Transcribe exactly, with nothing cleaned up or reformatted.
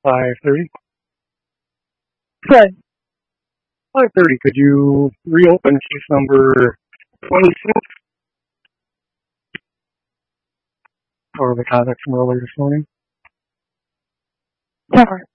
five thirty. Good. five thirty, could you reopen case number twenty-six? Or the contact from earlier this morning? Sure.